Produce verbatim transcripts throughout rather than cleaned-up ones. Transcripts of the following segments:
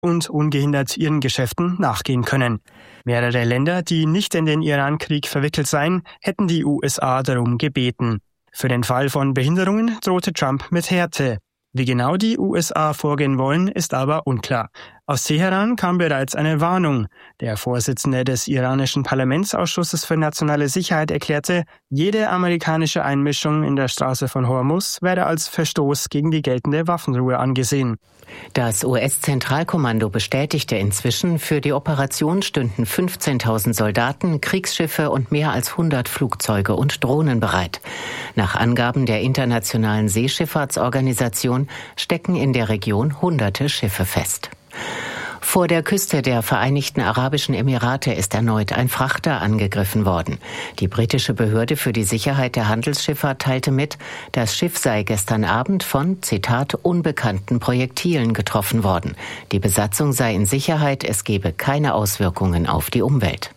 und ungehindert ihren Geschäften nachgehen können. Mehrere Länder, die nicht in den Iran-Krieg verwickelt seien, hätten die U S A darum gebeten. Für den Fall von Behinderungen drohte Trump mit Härte. Wie genau die U S A vorgehen wollen, ist aber unklar. Aus Teheran kam bereits eine Warnung. Der Vorsitzende des iranischen Parlamentsausschusses für nationale Sicherheit erklärte, jede amerikanische Einmischung in der Straße von Hormuz werde als Verstoß gegen die geltende Waffenruhe angesehen. Das U S-Zentralkommando bestätigte inzwischen, für die Operation stünden fünfzehntausend Soldaten, Kriegsschiffe und mehr als hundert Flugzeuge und Drohnen bereit. Nach Angaben der Internationalen Seeschifffahrtsorganisation stecken in der Region hunderte Schiffe fest. Vor der Küste der Vereinigten Arabischen Emirate ist erneut ein Frachter angegriffen worden. Die britische Behörde für die Sicherheit der Handelsschifffahrt teilte mit, das Schiff sei gestern Abend von, Zitat, unbekannten Projektilen getroffen worden. Die Besatzung sei in Sicherheit, es gebe keine Auswirkungen auf die Umwelt.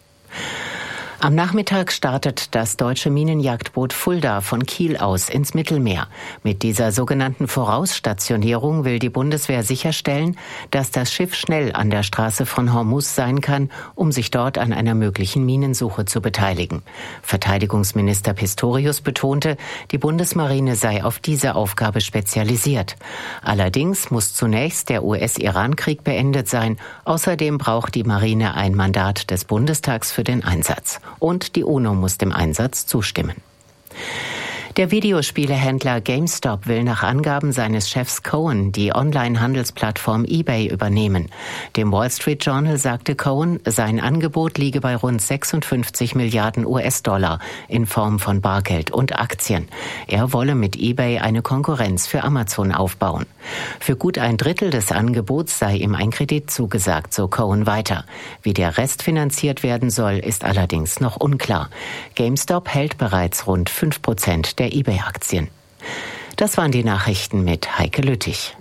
Am Nachmittag startet das deutsche Minenjagdboot Fulda von Kiel aus ins Mittelmeer. Mit dieser sogenannten Vorausstationierung will die Bundeswehr sicherstellen, dass das Schiff schnell an der Straße von Hormuz sein kann, um sich dort an einer möglichen Minensuche zu beteiligen. Verteidigungsminister Pistorius betonte, die Bundesmarine sei auf diese Aufgabe spezialisiert. Allerdings muss zunächst der U S-Iran-Krieg beendet sein. Außerdem braucht die Marine ein Mandat des Bundestags für den Einsatz. Und die UNO muss dem Einsatz zustimmen. Der Videospielehändler GameStop will nach Angaben seines Chefs Cohen die Online-Handelsplattform eBay übernehmen. Dem Wall Street Journal sagte Cohen, sein Angebot liege bei rund sechsundfünfzig Milliarden U S-Dollar in Form von Bargeld und Aktien. Er wolle mit eBay eine Konkurrenz für Amazon aufbauen. Für gut ein Drittel des Angebots sei ihm ein Kredit zugesagt, so Cohen weiter. Wie der Rest finanziert werden soll, ist allerdings noch unklar. GameStop hält bereits rund fünf Prozent der eBay-Aktien. Das waren die Nachrichten mit Heike Lüttich.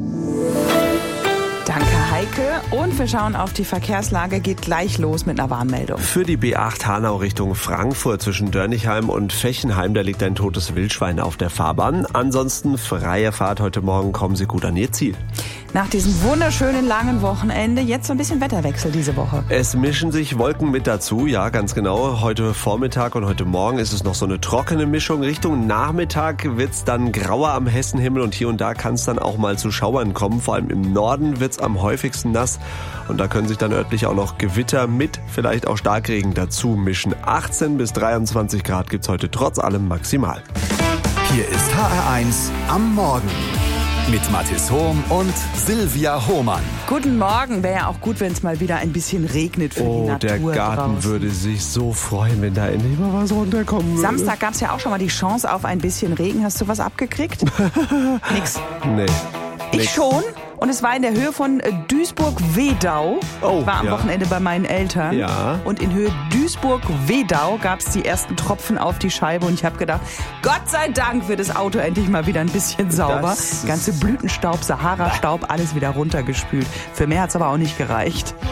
Danke, Heike. Und wir schauen auf die Verkehrslage. Geht gleich los mit einer Warnmeldung. Für die B acht Hanau Richtung Frankfurt zwischen Dörnigheim und Fechenheim, da liegt ein totes Wildschwein auf der Fahrbahn. Ansonsten freie Fahrt heute Morgen, kommen Sie gut an Ihr Ziel. Nach diesem wunderschönen langen Wochenende jetzt so ein bisschen Wetterwechsel diese Woche. Es mischen sich Wolken mit dazu, ja ganz genau. Heute Vormittag und heute Morgen ist es noch so eine trockene Mischung. Richtung Nachmittag wird's dann grauer am Hessenhimmel und hier und da kann es dann auch mal zu Schauern kommen. Vor allem im Norden wird's am häufigsten nass und da können sich dann örtlich auch noch Gewitter mit vielleicht auch Starkregen dazu mischen. achtzehn bis dreiundzwanzig Grad gibt's heute trotz allem maximal. Hier ist H R eins am Morgen mit Mathis Hohm und Silvia Hohmann. Guten Morgen. Wäre ja auch gut, wenn es mal wieder ein bisschen regnet für oh, die Natur der Garten draußen. würde sich so freuen, wenn da endlich mal was runterkommen würde. Samstag gab es ja auch schon mal die Chance auf ein bisschen Regen. Hast du was abgekriegt? Nix. Nee. Ich nix. schon. Und es war in der Höhe von Duisburg-Wedau. Oh, ich war am ja. Wochenende bei meinen Eltern. Ja. Und in Höhe Duisburg-Wedau gab es die ersten Tropfen auf die Scheibe. Und ich habe gedacht, Gott sei Dank wird das Auto endlich mal wieder ein bisschen sauber. Das Ganze Blütenstaub, Sahara-Staub, alles wieder runtergespült. Für mehr hat es aber auch nicht gereicht.